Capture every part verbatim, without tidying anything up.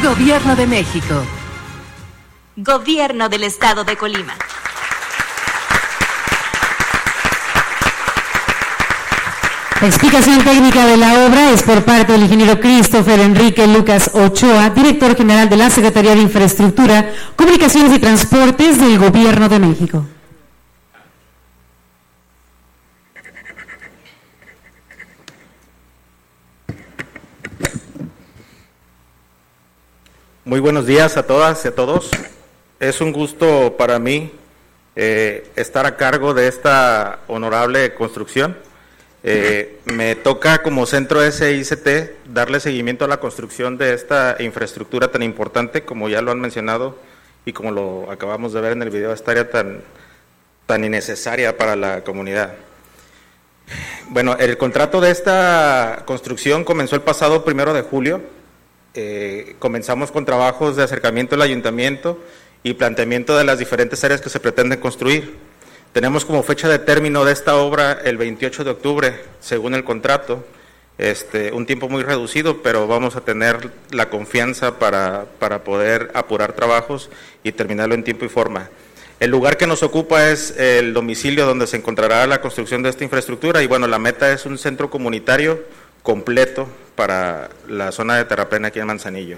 Gobierno de México. Gobierno del Estado de Colima. La explicación técnica de la obra es por parte del ingeniero Christopher Enrique Lucas Ochoa, director general de la Secretaría de Infraestructura, Comunicaciones y Transportes del Gobierno de México. Muy buenos días a todas y a todos. Es un gusto para mí eh, estar a cargo de esta honorable construcción. Eh, me toca como Centro S I C T darle seguimiento a la construcción de esta infraestructura tan importante, como ya lo han mencionado y como lo acabamos de ver en el video, esta área tan, tan innecesaria para la comunidad. Bueno, el contrato de esta construcción comenzó el pasado primero de julio. Eh, comenzamos con trabajos de acercamiento al ayuntamiento y planteamiento de las diferentes áreas que se pretenden construir. Tenemos como fecha de término de esta obra el veintiocho de octubre, según el contrato, este, un tiempo muy reducido, pero vamos a tener la confianza para, para poder apurar trabajos y terminarlo en tiempo y forma. El lugar que nos ocupa es el domicilio donde se encontrará la construcción de esta infraestructura y bueno, la meta es un centro comunitario completo para la zona de Terraplén aquí en Manzanillo.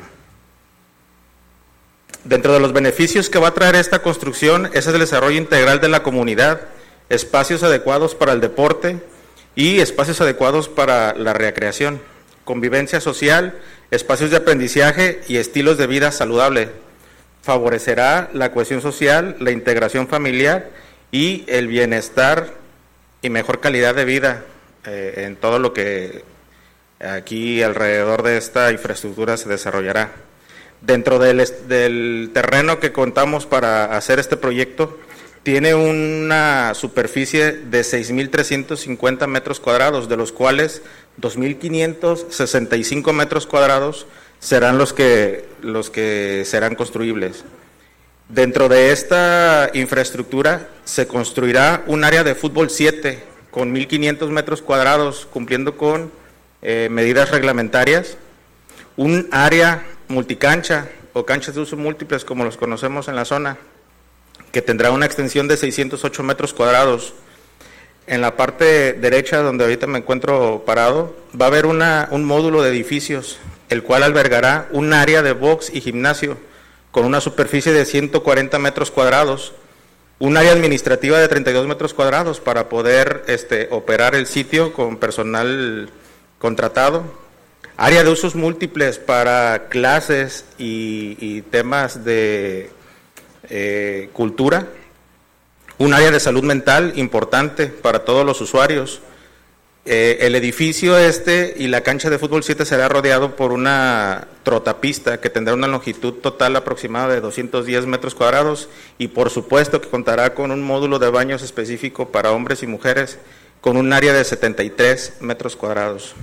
Dentro de los beneficios que va a traer esta construcción es el desarrollo integral de la comunidad, espacios adecuados para el deporte y espacios adecuados para la recreación, convivencia social, espacios de aprendizaje y estilos de vida saludable. Favorecerá la cohesión social, la integración familiar y el bienestar y mejor calidad de vida eh, en todo lo que aquí alrededor de esta infraestructura se desarrollará. Dentro del, del terreno que contamos para hacer este proyecto, tiene una superficie de seis mil trescientos cincuenta metros cuadrados, de los cuales dos mil quinientos sesenta y cinco metros cuadrados serán los que, los que serán construibles. Dentro de esta infraestructura se construirá un área de fútbol siete con mil quinientos metros cuadrados, cumpliendo con eh, medidas reglamentarias, un área multicancha o canchas de uso múltiples como los conocemos en la zona, que tendrá una extensión de seiscientos ocho metros cuadrados. En la parte derecha, donde ahorita me encuentro parado, va a haber una, un módulo de edificios, el cual albergará un área de box y gimnasio con una superficie de ciento cuarenta metros cuadrados, un área administrativa de treinta y dos metros cuadrados para poder este, operar el sitio con personal contratado, área de usos múltiples para clases y, y temas de eh, cultura, un área de salud mental importante para todos los usuarios. Eh, el edificio este y la cancha de fútbol siete será rodeado por una trotapista que tendrá una longitud total aproximada de doscientos diez metros cuadrados y por supuesto que contará con un módulo de baños específico para hombres y mujeres con un área de setenta y tres metros cuadrados.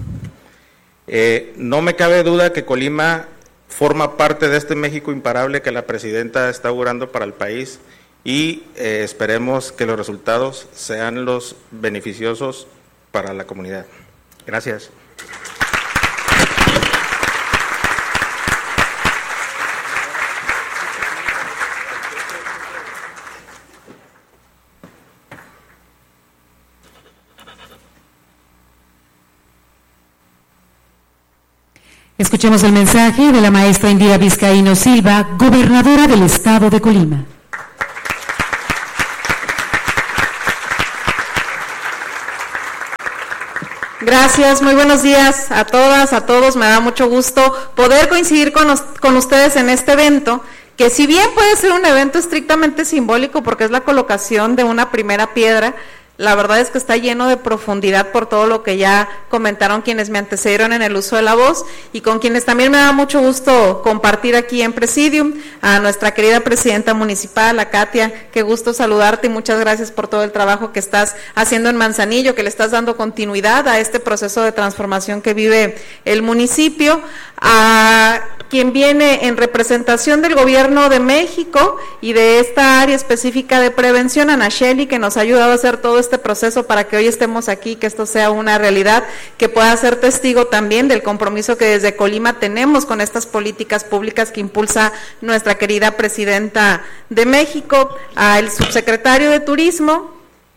Eh, no me cabe duda que Colima forma parte de este México imparable que la presidenta está augurando para el país y eh, esperemos que los resultados sean los beneficiosos para la comunidad. Gracias. Escuchemos el mensaje de la maestra Indira Vizcaíno Silva, gobernadora del Estado de Colima. Gracias, muy buenos días a todas, a todos. Me da mucho gusto poder coincidir con, los, con ustedes en este evento, que si bien puede ser un evento estrictamente simbólico porque es la colocación de una primera piedra, la verdad es que está lleno de profundidad por todo lo que ya comentaron quienes me antecedieron en el uso de la voz y con quienes también me da mucho gusto compartir aquí en Presidium, a nuestra querida presidenta municipal, a Katia, qué gusto saludarte y muchas gracias por todo el trabajo que estás haciendo en Manzanillo, que le estás dando continuidad a este proceso de transformación que vive el municipio, a quien viene en representación del Gobierno de México y de esta área específica de prevención, Ana Shelly, que nos ha ayudado a hacer todo este proceso para que hoy estemos aquí, que esto sea una realidad, que pueda ser testigo también del compromiso que desde Colima tenemos con estas políticas públicas que impulsa nuestra querida Presidenta de México, al subsecretario de Turismo.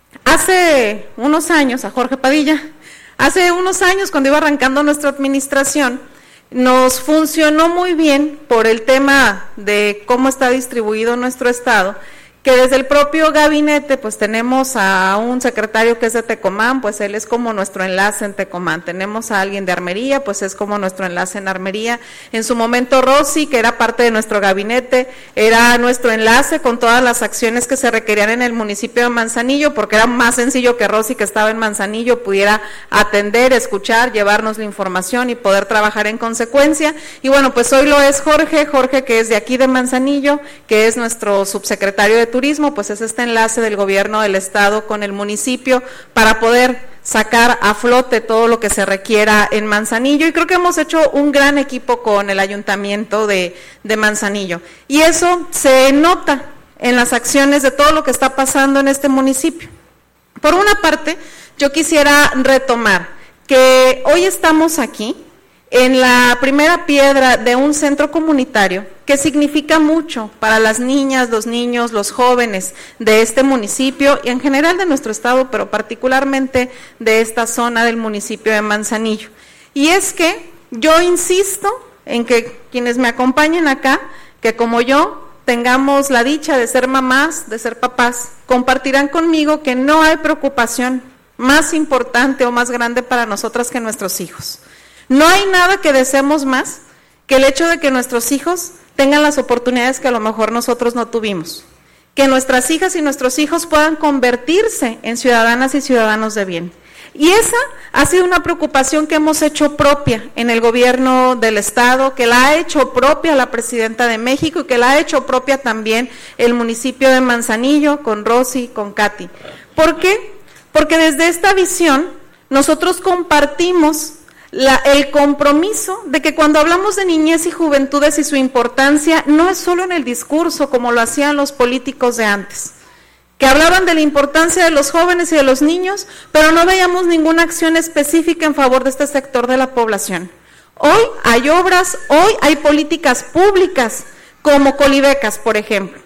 Hace unos años, a Jorge Padilla, hace unos años cuando iba arrancando nuestra administración, nos funcionó muy bien por el tema de cómo está distribuido nuestro estado, que desde el propio gabinete pues tenemos a un secretario que es de Tecomán, pues él es como nuestro enlace en Tecomán, tenemos a alguien de Armería, pues es como nuestro enlace en Armería, en su momento Rosy, que era parte de nuestro gabinete, era nuestro enlace con todas las acciones que se requerían en el municipio de Manzanillo, porque era más sencillo que Rosy, que estaba en Manzanillo, pudiera atender, escuchar, llevarnos la información y poder trabajar en consecuencia, y bueno, pues hoy lo es Jorge, Jorge que es de aquí de Manzanillo, que es nuestro subsecretario de Turismo, pues es este enlace del gobierno del estado con el municipio para poder sacar a flote todo lo que se requiera en Manzanillo, y creo que hemos hecho un gran equipo con el ayuntamiento de, de Manzanillo, y eso se nota en las acciones de todo lo que está pasando en este municipio. Por una parte, yo quisiera retomar que hoy estamos aquí en la primera piedra de un centro comunitario que significa mucho para las niñas, los niños, los jóvenes de este municipio y en general de nuestro estado, pero particularmente de esta zona del municipio de Manzanillo. Y es que yo insisto en que quienes me acompañen acá, que como yo tengamos la dicha de ser mamás, de ser papás, compartirán conmigo que no hay preocupación más importante o más grande para nosotras que nuestros hijos. No hay nada que deseemos más que el hecho de que nuestros hijos tengan las oportunidades que a lo mejor nosotros no tuvimos, que nuestras hijas y nuestros hijos puedan convertirse en ciudadanas y ciudadanos de bien. Y esa ha sido una preocupación que hemos hecho propia en el gobierno del estado, que la ha hecho propia la Presidenta de México y que la ha hecho propia también el municipio de Manzanillo con Rosy, con Katy. ¿Por qué? Porque desde esta visión nosotros compartimos La, el compromiso de que cuando hablamos de niñez y juventudes y su importancia, no es solo en el discurso como lo hacían los políticos de antes, que hablaban de la importancia de los jóvenes y de los niños, pero no veíamos ninguna acción específica en favor de este sector de la población. Hoy hay obras, hoy hay políticas públicas, como Colibecas, por ejemplo.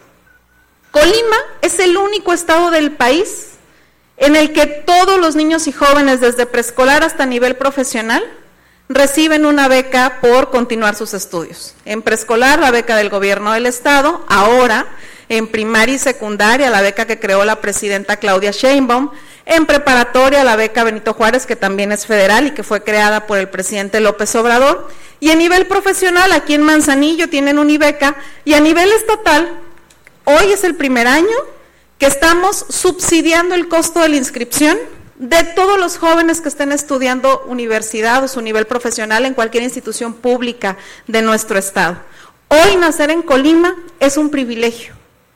Colima es el único estado del país en el que todos los niños y jóvenes, desde preescolar hasta nivel profesional, reciben una beca por continuar sus estudios. En preescolar, la beca del gobierno del estado, ahora en primaria y secundaria, la beca que creó la presidenta Claudia Sheinbaum, en preparatoria, la beca Benito Juárez, que también es federal y que fue creada por el presidente López Obrador, y a nivel profesional, aquí en Manzanillo tienen Unibeca, y a nivel estatal, hoy es el primer año que estamos subsidiando el costo de la inscripción de todos los jóvenes que estén estudiando universidad o su nivel profesional en cualquier institución pública de nuestro estado. Hoy nacer en Colima es un privilegio.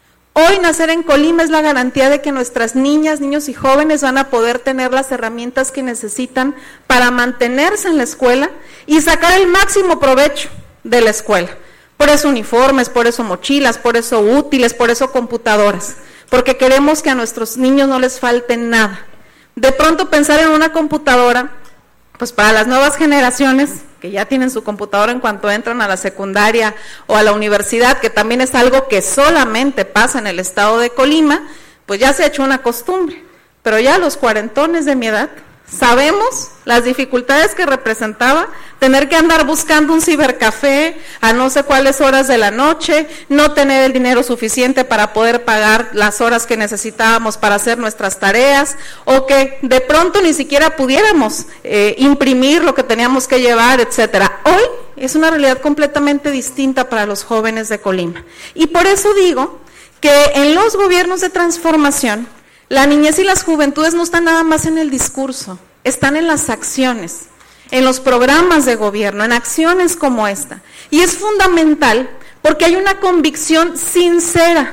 Hoy nacer en Colima es la garantía de que nuestras niñas, niños y jóvenes van a poder tener las herramientas que necesitan para mantenerse en la escuela y sacar el máximo provecho de la escuela. Por eso uniformes, por eso mochilas, por eso útiles, por eso computadoras. Porque queremos que a nuestros niños no les falte nada. De pronto pensar en una computadora, pues para las nuevas generaciones, que ya tienen su computadora en cuanto entran a la secundaria o a la universidad, que también es algo que solamente pasa en el estado de Colima, pues ya se ha hecho una costumbre. Pero ya los cuarentones de mi edad, sabemos las dificultades que representaba tener que andar buscando un cibercafé a no sé cuáles horas de la noche, no tener el dinero suficiente para poder pagar las horas que necesitábamos para hacer nuestras tareas, o que de pronto ni siquiera pudiéramos eh, imprimir lo que teníamos que llevar, etcétera. Hoy es una realidad completamente distinta para los jóvenes de Colima. Y por eso digo que en los gobiernos de transformación, la niñez y las juventudes no están nada más en el discurso, están en las acciones, en los programas de gobierno, en acciones como esta. Y es fundamental porque hay una convicción sincera.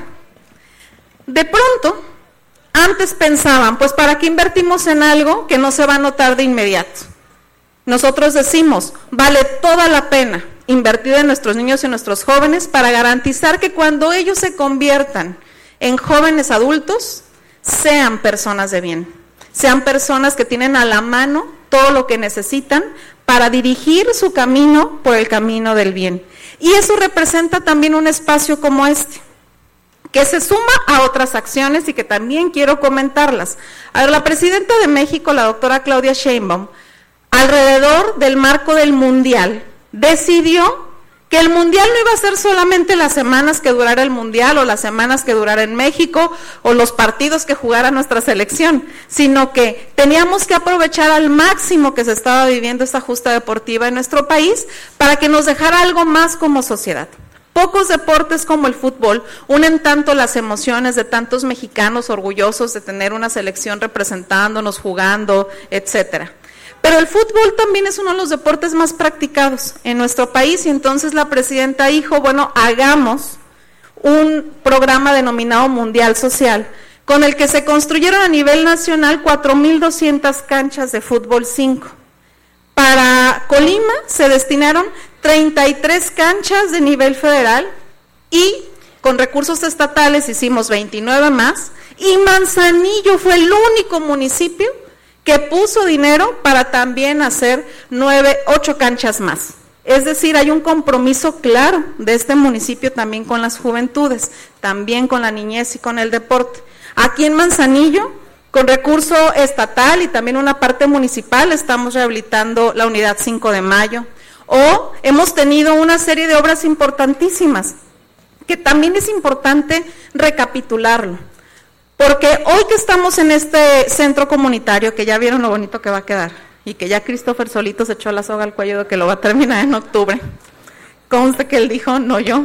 De pronto, antes pensaban, pues ¿para qué invertimos en algo que no se va a notar de inmediato? Nosotros decimos, vale toda la pena invertido en nuestros niños y nuestros jóvenes para garantizar que cuando ellos se conviertan en jóvenes adultos, sean personas de bien, sean personas que tienen a la mano todo lo que necesitan para dirigir su camino por el camino del bien. Y eso representa también un espacio como este, que se suma a otras acciones y que también quiero comentarlas. A ver, la presidenta de México, la doctora Claudia Sheinbaum, alrededor del marco del Mundial, decidió que el Mundial no iba a ser solamente las semanas que durara el Mundial o las semanas que durara en México o los partidos que jugara nuestra selección, sino que teníamos que aprovechar al máximo que se estaba viviendo esta justa deportiva en nuestro país para que nos dejara algo más como sociedad. Pocos deportes como el fútbol unen tanto las emociones de tantos mexicanos orgullosos de tener una selección representándonos, jugando, etcétera. Pero el fútbol también es uno de los deportes más practicados en nuestro país y entonces la presidenta dijo, bueno, hagamos un programa denominado Mundial Social, con el que se construyeron a nivel nacional cuatro mil doscientas canchas de fútbol cinco. Para Colima se destinaron treinta y tres canchas de nivel federal y con recursos estatales hicimos veintinueve más y Manzanillo fue el único municipio que puso dinero para también hacer nueve, ocho canchas más. Es decir, hay un compromiso claro de este municipio también con las juventudes, también con la niñez y con el deporte. Aquí en Manzanillo, con recurso estatal y también una parte municipal, estamos rehabilitando la unidad cinco de mayo. O hemos tenido una serie de obras importantísimas, que también es importante recapitularlo. Porque hoy que estamos en este centro comunitario, que ya vieron lo bonito que va a quedar, y que ya Christopher solito se echó la soga al cuello de que lo va a terminar en octubre, conste que él dijo, no yo.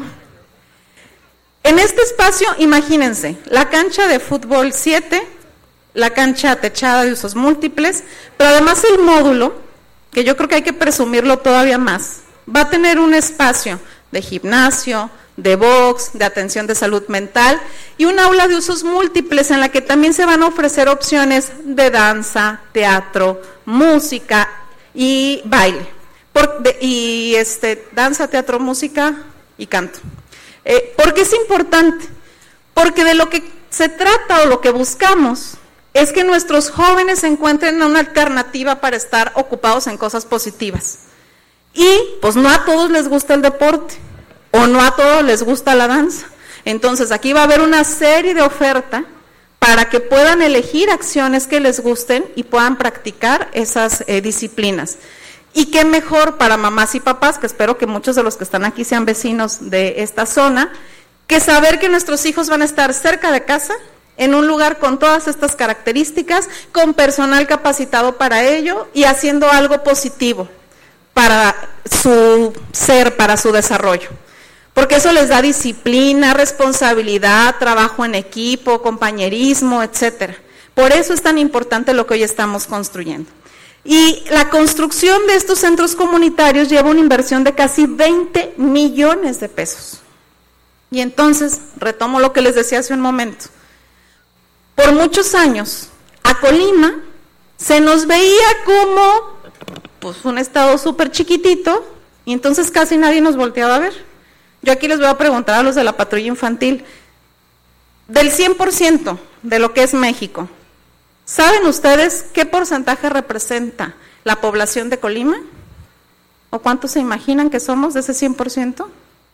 En este espacio, imagínense, la cancha de fútbol siete, la cancha techada de usos múltiples, pero además el módulo, que yo creo que hay que presumirlo todavía más, va a tener un espacio de gimnasio, de box, de atención de salud mental y un aula de usos múltiples en la que también se van a ofrecer opciones de danza, teatro, música y baile. Por, de, y este, danza, teatro, música y canto. Eh, ¿Por qué es importante? Porque de lo que se trata o lo que buscamos es que nuestros jóvenes encuentren una alternativa para estar ocupados en cosas positivas. Y pues no a todos les gusta el deporte. O no a todos les gusta la danza. Entonces aquí va a haber una serie de oferta para que puedan elegir acciones que les gusten y puedan practicar esas eh, disciplinas. Y qué mejor para mamás y papás, que espero que muchos de los que están aquí sean vecinos de esta zona, que saber que nuestros hijos van a estar cerca de casa, en un lugar con todas estas características, con personal capacitado para ello y haciendo algo positivo para su ser, para su desarrollo. Porque eso les da disciplina, responsabilidad, trabajo en equipo, compañerismo, etcétera. Por eso es tan importante lo que hoy estamos construyendo. Y la construcción de estos centros comunitarios lleva una inversión de casi veinte millones de pesos. Y entonces, retomo lo que les decía hace un momento. Por muchos años, a Colima se nos veía como pues, un estado súper chiquitito y entonces casi nadie nos volteaba a ver. Yo aquí les voy a preguntar a los de la patrulla infantil, del cien por ciento de lo que es México, ¿saben ustedes qué porcentaje representa la población de Colima? ¿O cuánto se imaginan que somos de ese cien por ciento?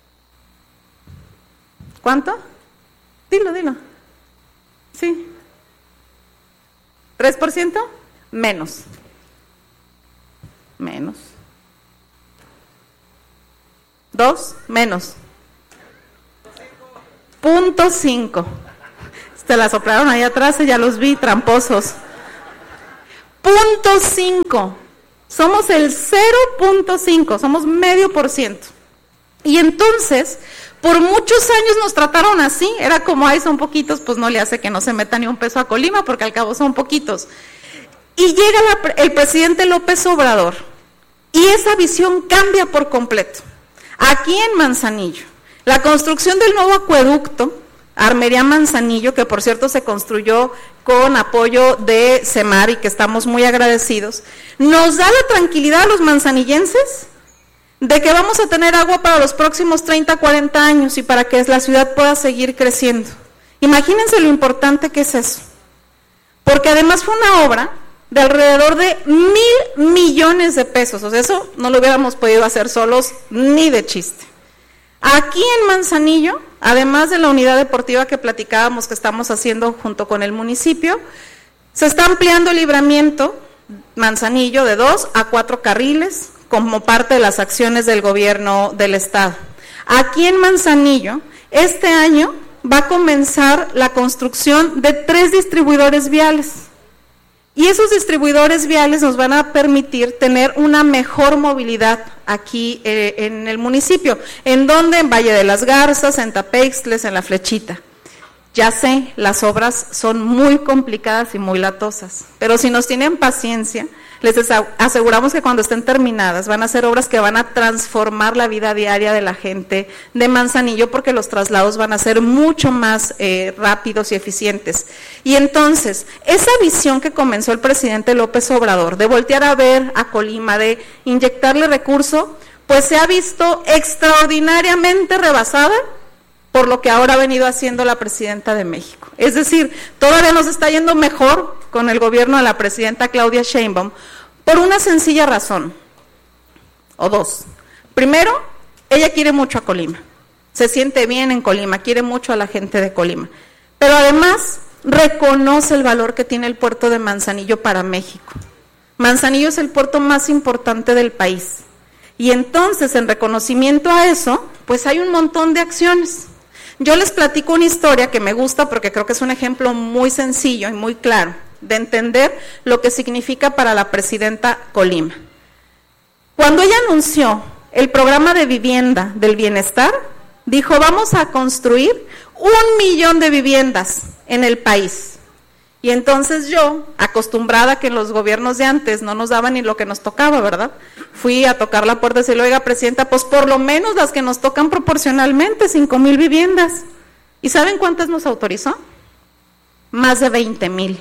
¿Cuánto? Dilo, dilo. Sí. ¿tres por ciento? Menos. Menos. Dos, menos. Punto cinco. Se la soplaron ahí atrás y ya los vi, tramposos. Punto cinco. Somos el cero punto cinco, somos medio por ciento. Y entonces, por muchos años nos trataron así, era como, ay, son poquitos, pues no le hace que no se meta ni un peso a Colima, porque al cabo son poquitos. Y llega la, el presidente López Obrador, y esa visión cambia por completo. Aquí en Manzanillo, la construcción del nuevo acueducto, Armería Manzanillo, que por cierto se construyó con apoyo de CEMAR y que estamos muy agradecidos, nos da la tranquilidad a los manzanillenses de que vamos a tener agua para los próximos treinta, cuarenta años y para que la ciudad pueda seguir creciendo. Imagínense lo importante que es eso, porque además fue una obra de alrededor de mil millones de pesos, o sea, eso no lo hubiéramos podido hacer solos ni de chiste. Aquí en Manzanillo, además de la unidad deportiva que platicábamos que estamos haciendo junto con el municipio, se está ampliando el libramiento Manzanillo de dos a cuatro carriles como parte de las acciones del gobierno del estado. Aquí en Manzanillo, este año va a comenzar la construcción de tres distribuidores viales. Y esos distribuidores viales nos van a permitir tener una mejor movilidad aquí eh, en el municipio. ¿En dónde? En Valle de las Garzas, en Tapextles, en La Flechita. Ya sé, las obras son muy complicadas y muy latosas, pero si nos tienen paciencia, les aseguramos que cuando estén terminadas van a ser obras que van a transformar la vida diaria de la gente de Manzanillo, porque los traslados van a ser mucho más eh, rápidos y eficientes. Y entonces, esa visión que comenzó el presidente López Obrador de voltear a ver a Colima, de inyectarle recurso, pues se ha visto extraordinariamente rebasada por lo que ahora ha venido haciendo la presidenta de México. Es decir, todavía nos está yendo mejor con el gobierno de la presidenta Claudia Sheinbaum por una sencilla razón, o dos. Primero, ella quiere mucho a Colima, se siente bien en Colima, quiere mucho a la gente de Colima, pero además reconoce el valor que tiene el puerto de Manzanillo para México. Manzanillo es el puerto más importante del país, y entonces en reconocimiento a eso, pues hay un montón de acciones. Yo les platico una historia que me gusta porque creo que es un ejemplo muy sencillo y muy claro de entender lo que significa para la presidenta Colima. Cuando ella anunció el programa de vivienda del bienestar, dijo: vamos a construir un millón de viviendas en el país. Y entonces yo, acostumbrada a que en los gobiernos de antes no nos daban ni lo que nos tocaba, ¿verdad? Fui a tocar la puerta y decirle: oiga, presidenta, pues por lo menos las que nos tocan proporcionalmente, cinco mil viviendas. ¿Y saben cuántas nos autorizó? Más de veinte mil.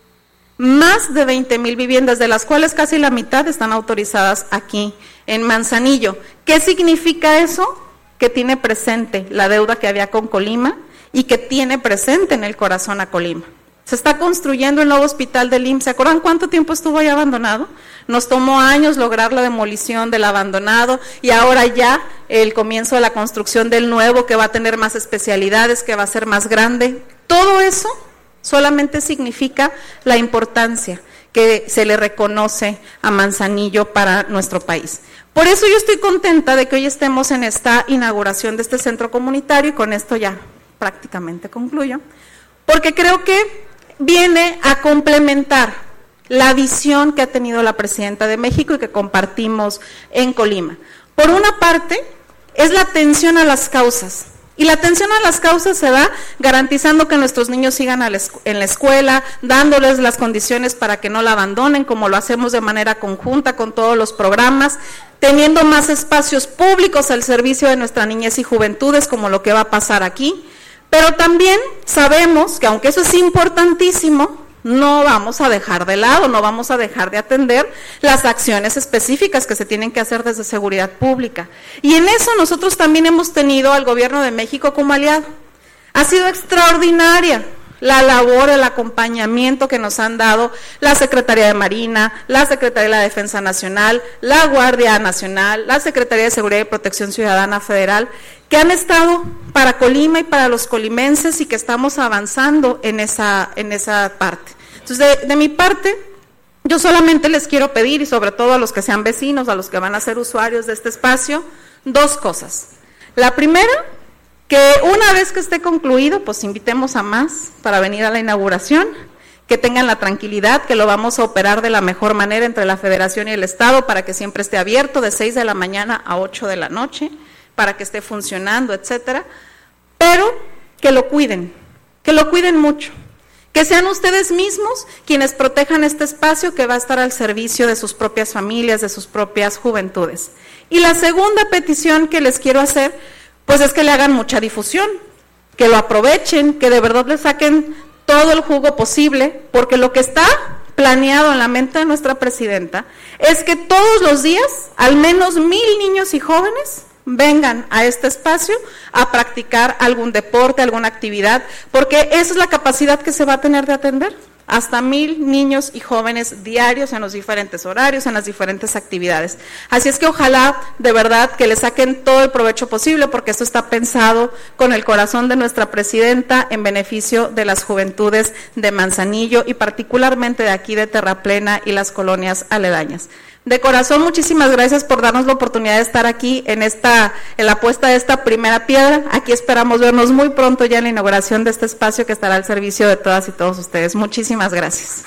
Más de veinte mil viviendas, de las cuales casi la mitad están autorizadas aquí en Manzanillo. ¿Qué significa eso? Que tiene presente la deuda que había con Colima y que tiene presente en el corazón a Colima. Se está construyendo el nuevo hospital del I M S S. ¿Se acuerdan cuánto tiempo estuvo ahí abandonado? Nos tomó años lograr la demolición del abandonado y ahora ya el comienzo de la construcción del nuevo, que va a tener más especialidades, que va a ser más grande. Todo eso solamente significa la importancia que se le reconoce a Manzanillo para nuestro país. Por eso yo estoy contenta de que hoy estemos en esta inauguración de este centro comunitario, y con esto ya prácticamente concluyo, porque creo que viene a complementar la visión que ha tenido la presidenta de México y que compartimos en Colima. Por una parte, es la atención a las causas, y la atención a las causas se da garantizando que nuestros niños sigan en la escuela, dándoles las condiciones para que no la abandonen, como lo hacemos de manera conjunta con todos los programas, teniendo más espacios públicos al servicio de nuestra niñez y juventudes, como lo que va a pasar aquí. Pero también sabemos que aunque eso es importantísimo, no vamos a dejar de lado, no vamos a dejar de atender las acciones específicas que se tienen que hacer desde seguridad pública. Y en eso nosotros también hemos tenido al gobierno de México como aliado. Ha sido extraordinaria la labor, el acompañamiento que nos han dado la Secretaría de Marina, la Secretaría de la Defensa Nacional, la Guardia Nacional, la Secretaría de Seguridad y Protección Ciudadana Federal, que han estado para Colima y para los colimenses, y que estamos avanzando en esa, en esa parte. Entonces, de, de mi parte, yo solamente les quiero pedir, y sobre todo a los que sean vecinos, a los que van a ser usuarios de este espacio, dos cosas. La primera, que una vez que esté concluido, pues invitemos a más para venir a la inauguración, que tengan la tranquilidad que lo vamos a operar de la mejor manera entre la Federación y el Estado, para que siempre esté abierto de seis de la mañana a ocho de la noche, para que esté funcionando, etcétera, pero que lo cuiden, que lo cuiden mucho, que sean ustedes mismos quienes protejan este espacio que va a estar al servicio de sus propias familias, de sus propias juventudes. Y la segunda petición que les quiero hacer, pues es que le hagan mucha difusión, que lo aprovechen, que de verdad le saquen todo el jugo posible, porque lo que está planeado en la mente de nuestra presidenta es que todos los días al menos mil niños y jóvenes vengan a este espacio a practicar algún deporte, alguna actividad, porque esa es la capacidad que se va a tener de atender. Hasta mil niños y jóvenes diarios en los diferentes horarios, en las diferentes actividades. Así es que ojalá de verdad que le saquen todo el provecho posible, porque esto está pensado con el corazón de nuestra presidenta en beneficio de las juventudes de Manzanillo y particularmente de aquí de Terraplena y las colonias aledañas. De corazón, muchísimas gracias por darnos la oportunidad de estar aquí en esta, en la puesta de esta primera piedra. Aquí esperamos vernos muy pronto ya en la inauguración de este espacio que estará al servicio de todas y todos ustedes. Muchísimas gracias.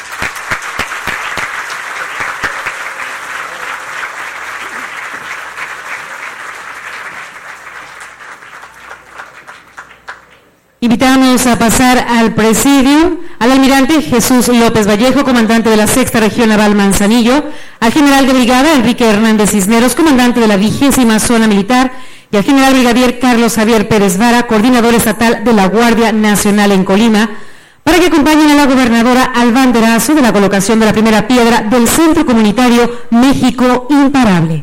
Invitamos a pasar al presidio al almirante Jesús López Vallejo, comandante de la Sexta Región Naval Manzanillo, al general de brigada Enrique Hernández Cisneros, comandante de la vigésima Zona Militar, y al general brigadier Carlos Javier Pérez Vara, coordinador estatal de la Guardia Nacional en Colima, para que acompañen a la gobernadora al banderazo de la colocación de la primera piedra del Centro Comunitario México Imparable.